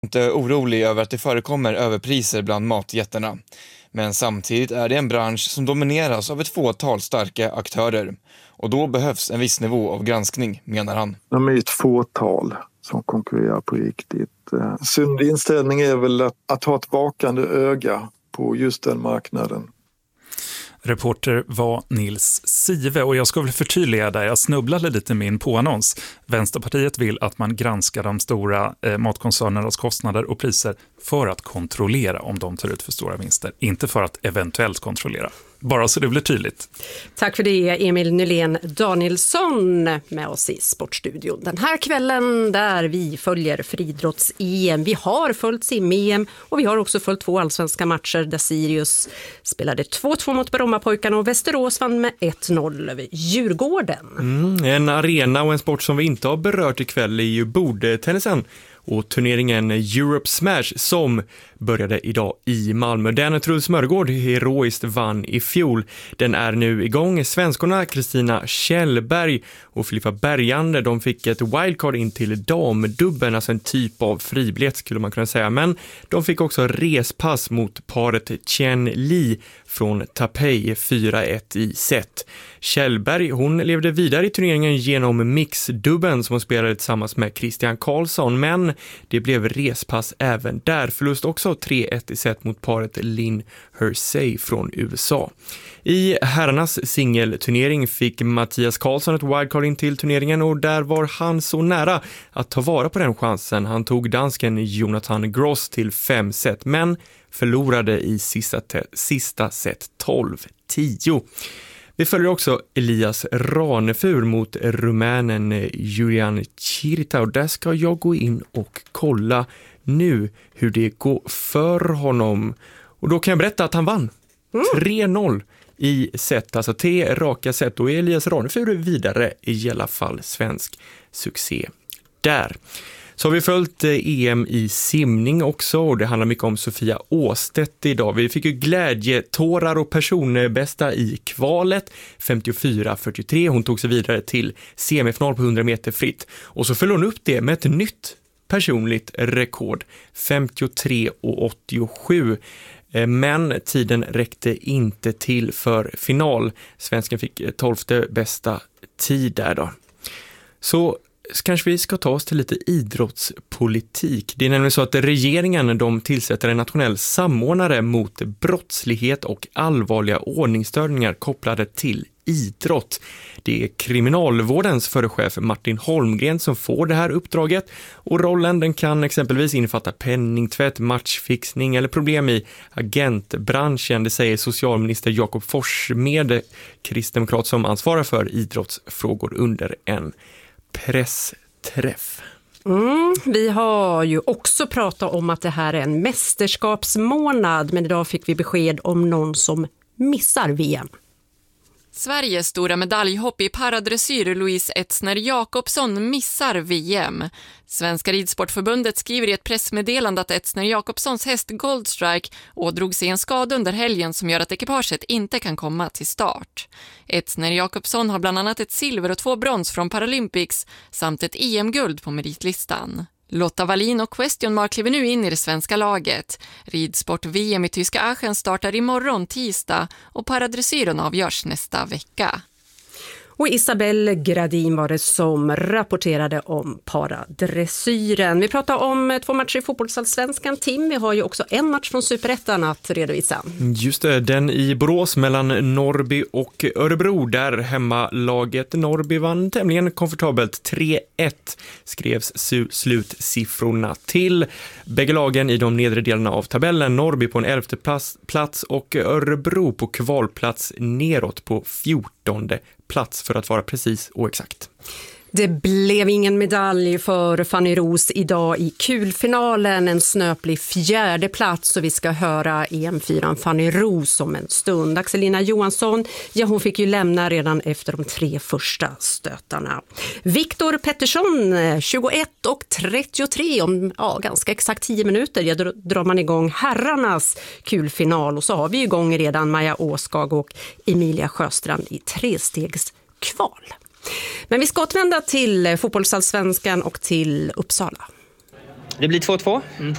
Inte orolig över att det förekommer överpriser bland matjättarna. Men samtidigt är det en bransch som domineras av ett fåtal starka aktörer. Och då behövs en viss nivå av granskning, menar han. De är ett fåtal som konkurrerar på riktigt. Sund inställning är väl att ha ett vakande öga på just den marknaden. Reporter var Nils Sive, och jag ska väl förtydliga där, jag snubblade lite med min påannons. Vänsterpartiet vill att man granskar de stora matkoncernernas kostnader och priser för att kontrollera om de tar ut för stora vinster, inte för att eventuellt kontrollera. Bara så det blir tydligt. Tack för det, Emil Nylén Danielsson med oss i Sportstudion. Den här kvällen där vi följer friidrotts-EM. Vi har följt sim-EM och vi har också följt 2 allsvenska matcher där Sirius spelade 2-2 mot Brommapojkarna och Västerås vann med 1-0 över Djurgården. En arena och en sport som vi inte har berört ikväll är ju bordtennisen. Och turneringen Europe Smash som började idag i Malmö. Den Truls Mörgård heroiskt vann i fjol. Den är nu igång. Svenskorna Kristina Kjellberg och Filippa Bergander, de fick ett wildcard in till damdubben, alltså en typ av fribiljett skulle man kunna säga. Men de fick också respass mot paret Chen Li från Taipei 4-1 i set. Kjellberg, hon levde vidare i turneringen genom mixdubben som hon spelade tillsammans med Christian Karlsson, men det blev respass även där. Förlust också 3-1 i set mot paret Lynn Hersey från USA. I herrarnas singelturnering fick Mattias Karlsson ett wildcard in till turneringen och där var han så nära att ta vara på den chansen. Han tog dansken Jonathan Gross till 5 set men förlorade i sista set 12-10. Vi följer också Elias Ranefur mot rumänen Julian Chirita och där ska jag gå in och kolla nu hur det går för honom. Och då kan jag berätta att han vann 3-0 i set, alltså 3 raka set, och Elias Ranefur vidare i alla fall svensk succé där. Så har vi följt EM i simning också och det handlar mycket om Sofia Åstedt idag. Vi fick ju glädjetårar och personbästa i kvalet 54-43. Hon tog sig vidare till semifinal på 100 meter fritt och så föll hon upp det med ett nytt personligt rekord 53,87. Men tiden räckte inte till för final. Svensken fick 12:e bästa tid där då. Så kanske vi ska ta oss till lite idrottspolitik. Det är nämligen så att regeringen de tillsätter en nationell samordnare mot brottslighet och allvarliga ordningsstörningar kopplade till idrott. Det är kriminalvårdens förre chef Martin Holmgren som får det här uppdraget och rollen den kan exempelvis innefatta penningtvätt, matchfixning eller problem i agentbranschen. Det säger socialminister Jakob Forssmed, kristdemokrat som ansvarar för idrottsfrågor under en pressträff. Vi har ju också pratat om att det här är en mästerskapsmånad, men idag fick vi besked om någon som missar VM. Sveriges stora medaljhopp i paradressyr Louise Etzner Jakobsson missar VM. Svenska ridsportförbundet skriver i ett pressmeddelande att Etzner Jakobssons häst Goldstrike ådrog sig en skada under helgen som gör att ekipaget inte kan komma till start. Etzner Jakobsson har bland annat ett silver och 2 brons från Paralympics samt ett EM-guld på meritlistan. Lotta Wallin och Question Mark kliver nu in i det svenska laget. Ridsport-VM i tyska Aachen startar imorgon tisdag och paradressyren avgörs nästa vecka. Och Isabelle Gradin var det som rapporterade om paradressyren. Vi pratar om 2 matcher i fotbollsallsvenskan. Tim, vi har ju också en match från Superettan att redovisa. Just det, den i Borås mellan Norrby och Örebro där hemmalaget Norrby vann tämligen komfortabelt 3-1 skrevs slutsiffrorna till. Bägge lagen i de nedre delarna av tabellen, Norrby på en 11:e plats och Örebro på kvalplats neråt på 14:e plats för att vara precis och exakt. Det blev ingen medalj för Fanny Ros idag i kulfinalen, en snöplig 4:e plats, och vi ska höra EM4 Fanny Ros om en stund. Axelina Johansson, ja, hon fick ju lämna redan efter de 3 första stötarna. Viktor Pettersson, 21:33 om ganska exakt 10 minuter drar man igång herrarnas kulfinal, och så har vi igång redan Maja Åskag och Emilia Sjöstrand i 3-stegskval. Men vi ska återvända till fotbollsallsvenskan och till Uppsala. Det blir 2-2